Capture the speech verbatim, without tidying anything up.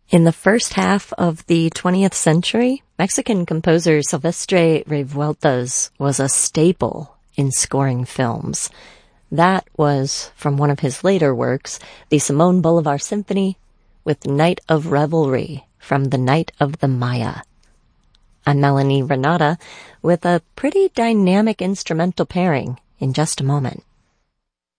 In the first half of the twentieth century, Mexican composer Silvestre Revueltas was a staple in scoring films. That was from one of his later works, the Simon Bolivar Symphony, with Night of Revelry from The Night of the Maya. I'm Melanie Renata with a pretty dynamic instrumental pairing in just a moment.